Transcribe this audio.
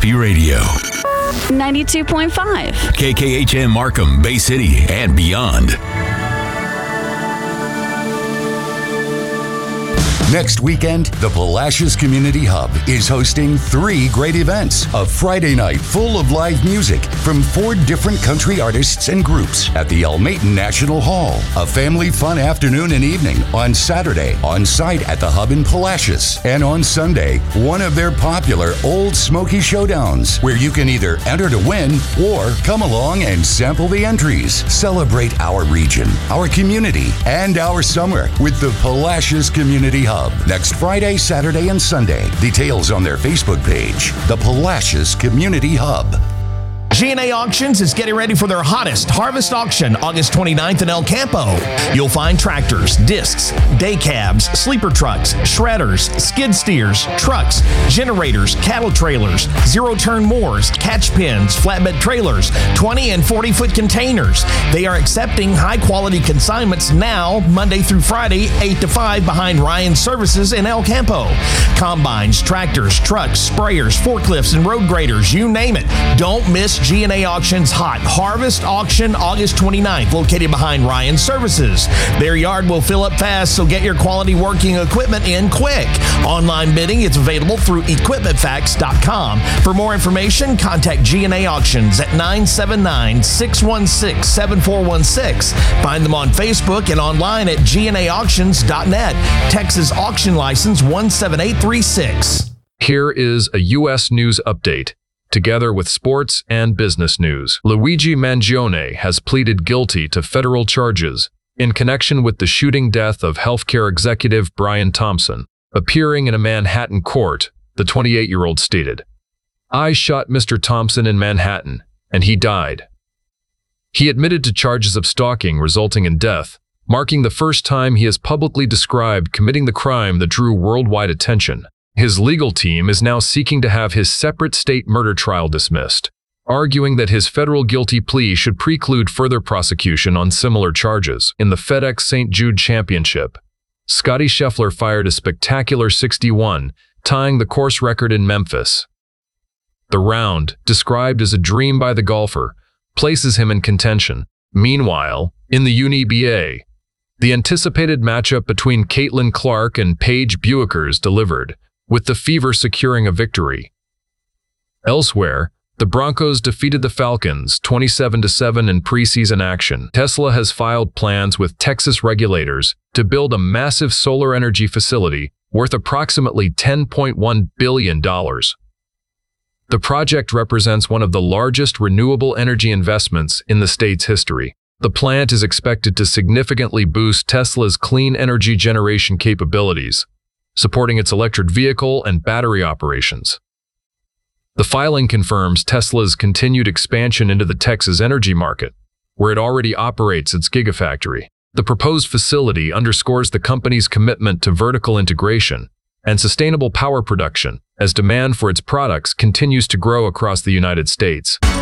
Happy Radio. 92.5. KKHM Markham, Bay City, and beyond. Next weekend, the Palacios Community Hub is hosting 3 great events. A Friday night full of live music from 4 different country artists and groups at the Almaton National Hall. A family fun afternoon and evening on Saturday on site at the Hub in Palacios. And on Sunday, one of their popular Old Smoky Showdowns, where you can either enter to win or come along and sample the entries. Celebrate our region, our community, and our summer with the Palacios Community Hub. Next Friday, Saturday, and Sunday. Details on their Facebook page, the Palacios Community Hub. G&A Auctions is getting ready for their hottest harvest auction August 29th in El Campo. You'll find tractors, discs, day cabs, sleeper trucks, shredders, skid steers, trucks, generators, cattle trailers, zero-turn mowers, catch pens, flatbed trailers, 20 and 40-foot containers. They are accepting high-quality consignments now, Monday through Friday, 8 to 5 behind Ryan Services in El Campo. Combines, tractors, trucks, sprayers, forklifts, and road graders, you name it. Don't miss G&A Auctions Hot Harvest Auction August 29th, located behind Ryan Services. Their yard will fill up fast, so get your quality working equipment in quick. Online bidding is available through equipmentfacts.com. For more information, contact G&A Auctions at 979-616-7416. Find them on Facebook and online at gnaauctions.net. Texas Auction License 17836. Here is a U.S. News update. Together with sports and business news, Luigi Mangione has pleaded guilty to federal charges in connection with the shooting death of healthcare executive Brian Thompson. Appearing in a Manhattan court, the 28-year-old stated, "I shot Mr. Thompson in Manhattan, and he died." He admitted to charges of stalking resulting in death, marking the first time he has publicly described committing the crime that drew worldwide attention. His legal team is now seeking to have his separate state murder trial dismissed, arguing that his federal guilty plea should preclude further prosecution on similar charges. In the FedEx St. Jude Championship, Scotty Scheffler fired a spectacular 61, tying the course record in Memphis. The round, described as a dream by the golfer, places him in contention. Meanwhile, in the UNEBA, the anticipated matchup between Caitlin Clark and Paige Buickers delivered, with the Fever securing a victory. Elsewhere, the Broncos defeated the Falcons 27-7 in preseason action. Tesla has filed plans with Texas regulators to build a massive solar energy facility worth approximately $10.1 billion. The project represents one of the largest renewable energy investments in the state's history. The plant is expected to significantly boost Tesla's clean energy generation capabilities, supporting its electric vehicle and battery operations. The filing confirms Tesla's continued expansion into the Texas energy market, where it already operates its Gigafactory. The proposed facility underscores the company's commitment to vertical integration and sustainable power production as demand for its products continues to grow across the United States.